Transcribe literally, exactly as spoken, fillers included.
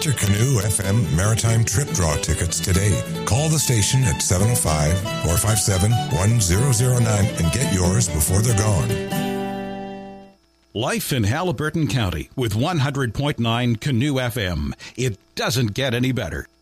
Get your Canoe F M Maritime Trip Draw tickets today. Call the station at seven oh five, four five seven, one zero zero nine and get yours before they're gone. Life in Haliburton County with one hundred point nine Canoe F M. It doesn't get any better.